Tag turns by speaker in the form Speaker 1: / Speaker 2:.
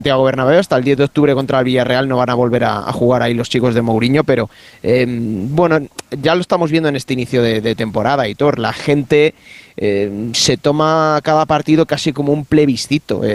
Speaker 1: Santiago Bernabéu hasta el 10 de octubre contra el Villarreal. No van a volver a jugar ahí los chicos de Mourinho, pero bueno, ya lo estamos viendo en este inicio de temporada, Hitor. La gente se toma cada partido casi como un plebiscito.